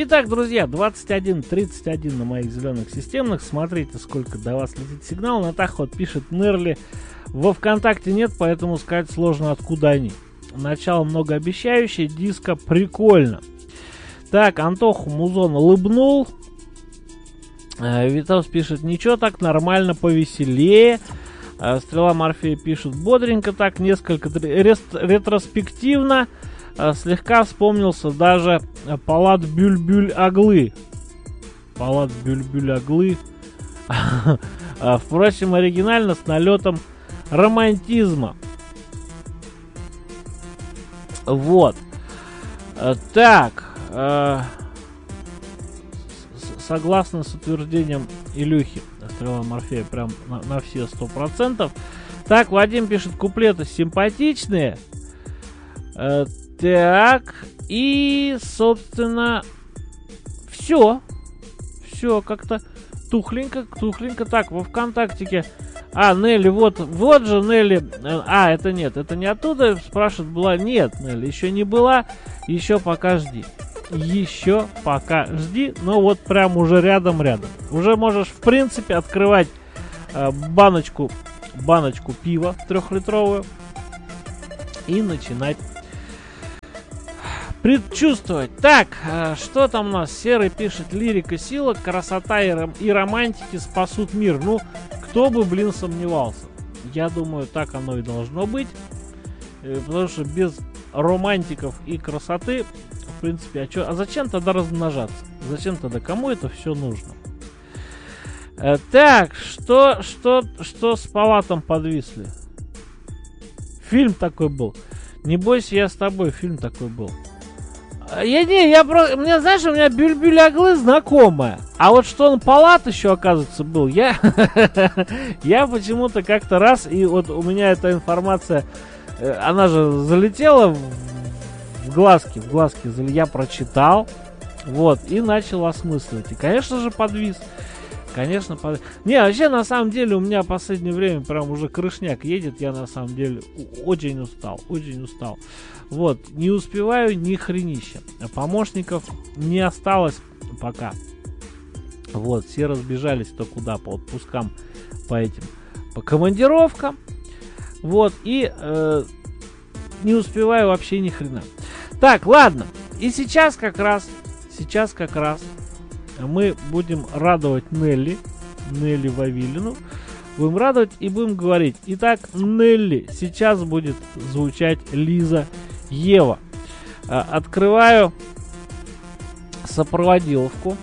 Итак, друзья, 21:31 на моих зеленых системных. Смотрите, сколько до вас летит сигнал. Натаход пишет: Нерли во ВКонтакте нет, поэтому сказать сложно, откуда они. Начало многообещающее, диско прикольно. Так, Антоху Музон улыбнул. Витас пишет: ничего так, нормально, повеселее. Стрела Морфея пишет: бодренько так, несколько ретроспективно. Слегка вспомнился даже Палат Бюльбюль-Аглы. Палат Бюльбюль-Аглы. Впрочем, оригинально, с налетом романтизма. Вот. Так. Согласно с утверждением Илюхи, Стрела Морфея прям на все 100%. Так, Вадим пишет: куплеты симпатичные. Так, и, собственно, все как-то тухленько. Так, во ВКонтактике. Нелли, вот же Нелли. Это нет, это не оттуда. Спрашивает, была. Нет, Нелли, еще не была. Еще пока жди. Но вот прям уже рядом. Уже можешь, в принципе, открывать баночку пива 3-литровую и начинать предчувствовать. Так, что там у нас? Серый пишет: лирика, сила, красота и романтики спасут мир. Ну, кто бы, сомневался. Я думаю, так оно и должно быть. Потому что без романтиков и красоты, в принципе, а зачем тогда размножаться? Зачем тогда? Кому это все нужно? Так, что с Палатом подвисли? Фильм такой был. Не бойся, я с тобой. Фильм такой был. Мне, знаешь, у меня Бюльбюль-Аглы знакомая. А вот что он Палат еще, оказывается, был, я почему-то как-то раз, и вот у меня эта информация, она же залетела в глазки, я прочитал, вот, и начал осмысливать. И, конечно же, подвис. Не, вообще, на самом деле, у меня в последнее время прям уже крышняк едет. Я, на самом деле, очень устал. Вот, не успеваю ни хренища. Помощников не осталось пока. Вот, все разбежались кто куда, по отпускам, по командировкам. Вот, и не успеваю вообще ни хрена. Так, ладно. И сейчас как раз мы будем радовать Нелли Вавилину. Будем радовать и будем говорить. Итак, Нелли, сейчас будет звучать Лиза Ева. Открываю сопроводиловку.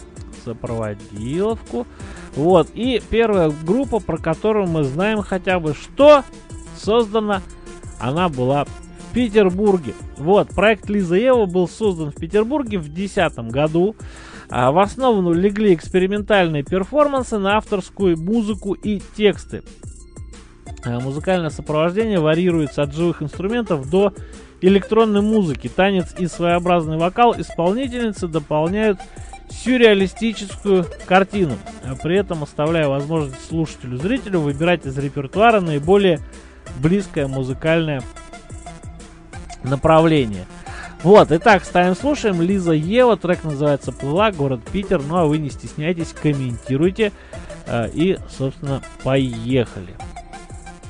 Вот. И первая группа, про которую мы знаем хотя бы, что создана она была в Петербурге. Вот. Проект Лиза Ева был создан в Петербурге в 2010 году. В основу легли экспериментальные перформансы на авторскую музыку и тексты. Музыкальное сопровождение варьируется от живых инструментов до электронной музыки. Танец и своеобразный вокал исполнительницы дополняют сюрреалистическую картину, при этом оставляя возможность слушателю-зрителю выбирать из репертуара наиболее близкое музыкальное направление. Вот, итак, ставим, слушаем. Лиза Ева, трек называется «Плыла», город Питер. Ну а вы не стесняйтесь, комментируйте. И, собственно, поехали.